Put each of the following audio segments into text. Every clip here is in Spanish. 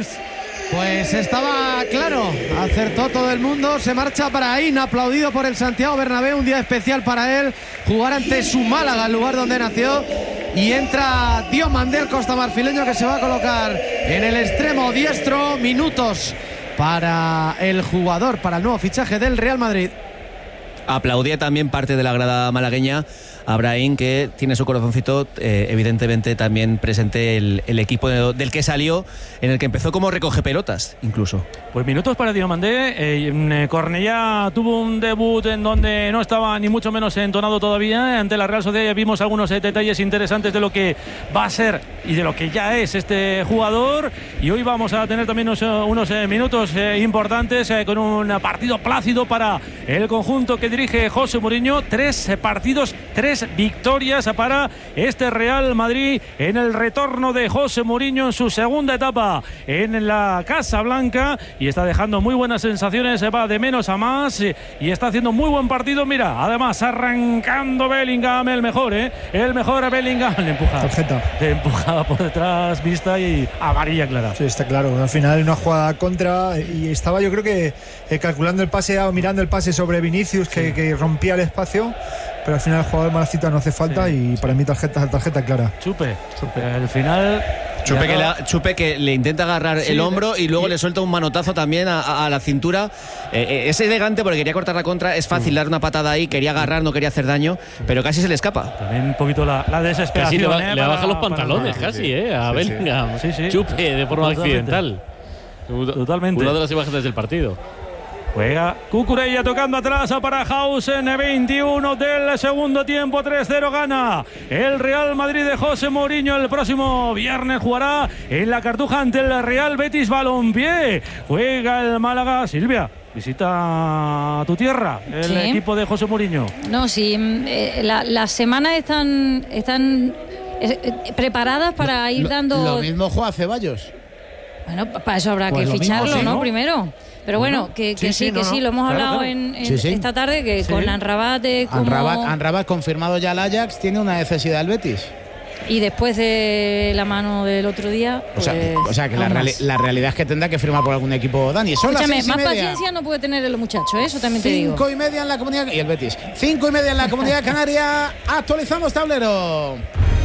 Rivers. Pues estaba claro, acertó todo el mundo, se marcha para Aín, aplaudido por el Santiago Bernabéu, un día especial para él, jugar ante su Málaga, el lugar donde nació, y entra Diomandé, el costamarfileño, que se va a colocar en el extremo diestro. Minutos para el jugador, para el nuevo fichaje del Real Madrid. Aplaudía también parte de la grada malagueña a Brahim, que tiene su corazoncito evidentemente también presente el equipo del que salió, en el que empezó como recoge pelotas incluso. Pues minutos para Diomandé. Cornellá tuvo un debut en donde no estaba ni mucho menos entonado todavía. Ante la Real Sociedad ya vimos algunos detalles interesantes de lo que va a ser y de lo que ya es este jugador, y hoy vamos a tener también unos minutos importantes con un partido plácido para el conjunto que dirige José Mourinho. 3 partidos, 3 victorias para este Real Madrid en el retorno de José Mourinho en su segunda etapa en la Casa Blanca, y está dejando muy buenas sensaciones. Va de menos a más y está haciendo muy buen partido. Mira, además arrancando Bellingham, el mejor Bellingham, le empuja, tarjeta, le empujaba por detrás, vista y amarilla clara. Sí, está claro, al final una jugada contra, y estaba yo creo que calculando el pase o mirando el pase sobre Vinicius, que rompía el espacio, pero al final el jugador Malacita no hace falta, y para mí tarjeta clara. Chupe. Al final Chupe que le intenta agarrar el hombro y luego le suelta un manotazo también a la cintura. Es elegante porque quería cortar la contra, es fácil dar una patada ahí, quería agarrar, no quería hacer daño, pero casi se le escapa. También un poquito la desesperación. Casi le baja los pantalones, a Bellingham. Sí. Chupe de forma accidental. Totalmente. Una de las imágenes del partido. Juega Cucurella tocando atrás para Hausen, 21 del segundo tiempo, 3-0 gana el Real Madrid de José Mourinho. El próximo viernes jugará en la Cartuja ante el Real Betis Balompié. Juega el Málaga. Silvia, visita tu tierra, el equipo de José Mourinho. No, sí, las semanas están preparadas para ir dando... Lo mismo juega Ceballos. Bueno, para eso habrá que ficharlo, ¿no? Primero. Pero bueno, que sí, lo hemos hablado esta tarde, que con Amrabat Amrabat confirmado ya al Ajax, tiene una necesidad del Betis. Y después de la mano del otro día, pues, o sea que la realidad es que tendrá que firmar por algún equipo, Dani. Son escúchame, las 6:30. Más paciencia no puede tener el muchacho, eso también te digo. 5:30 en la Comunidad, y el Betis 5:30 en la Comunidad Canaria. Actualizamos tablero.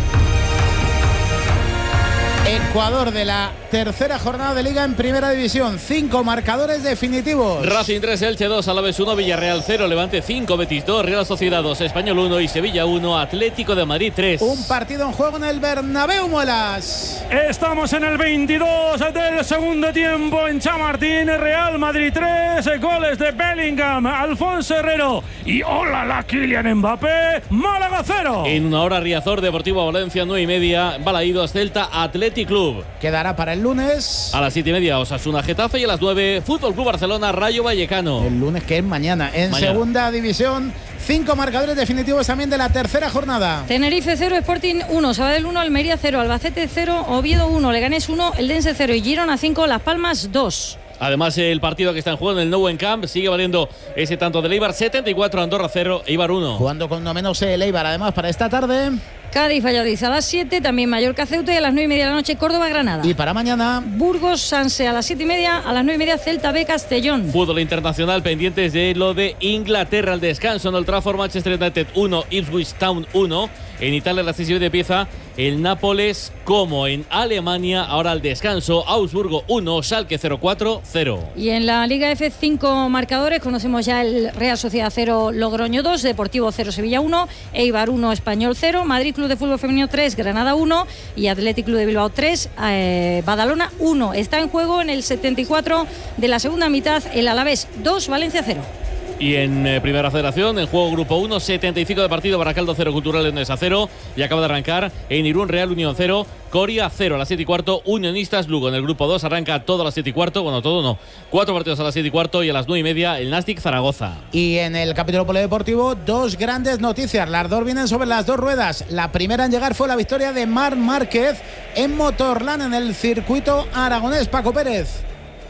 Ecuador de la tercera jornada de Liga en Primera División. 5 marcadores definitivos. Racing 3, Elche 2, Alavés 1, Villarreal 0, Levante 5, Betis 2, Real Sociedad 2, Español 1 y Sevilla 1, Atlético de Madrid 3. Un partido en juego en el Bernabéu, Muelas. Estamos en el 22 del segundo tiempo en Chamartín. Real Madrid 3, goles de Bellingham, Alfonso Herrero y la Kylian Mbappé. Málaga 0. En una hora, Riazor, Deportivo Valencia 9:30, Balaídos, Celta, Athletic Club. Quedará para el lunes. A las 7:30, Osasuna Getafe, y a las 9, Fútbol Club Barcelona, Rayo Vallecano. El lunes, que es mañana. Segunda división, 5 marcadores definitivos también de la tercera jornada. Tenerife 0, Sporting 1, Sabadell 1, Almería 0, Albacete 0, Oviedo 1, Leganés 1, Eldense 0 y Girona 5, Las Palmas 2. Además, el partido que está en juego en el Nou Camp sigue valiendo ese tanto del Eibar, 74, Andorra 0, Eibar 1. Jugando con no menos el Eibar, además, para esta tarde. Cádiz, Valladolid a las 7, también Mallorca, Ceuta, y a las 9:30 de la noche Córdoba, Granada. Y para mañana, Burgos, Sanse a las 7:30, a las 9:30 Celta B, Castellón. Fútbol internacional, pendientes de lo de Inglaterra, al descanso en Old Trafford, Manchester United 1, Ipswich Town 1. En Italia, a las 6:30 empieza el Nápoles, como en Alemania, ahora al descanso, Augsburgo 1, Schalke 0-4-0. Y en la Liga F, 5 marcadores, conocemos ya el Real Sociedad 0, Logroño 2, Deportivo 0, Sevilla 1, Eibar 1, Español 0, Madrid Club de Fútbol Femenino 3, Granada 1 y Athletic Club de Bilbao 3, Badalona 1. Está en juego en el 74 de la segunda mitad el Alavés 2, Valencia 0. Y en Primera Federación, en juego Grupo 1, 75 de partido, Baracaldo 0, Cultural Leonesa 0. Y acaba de arrancar en Irún, Real Unión 0, Coria 0 a las 7:15, Unionistas Lugo. En el Grupo 2 arranca todo a las 7:15, bueno, todo no, 4 partidos a las 7:15, y a las 9:30 el Nastic Zaragoza. Y en el capítulo polideportivo, 2 grandes noticias. Las dos vienen sobre las 2 ruedas. La primera en llegar fue la victoria de Marc Márquez en Motorland en el circuito aragonés. Paco Pérez.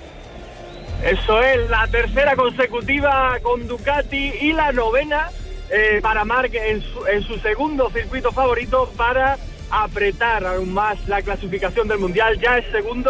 Eso es, la tercera consecutiva con Ducati y la novena para Marc en su segundo circuito favorito, para apretar aún más la clasificación del Mundial. Ya es segundo.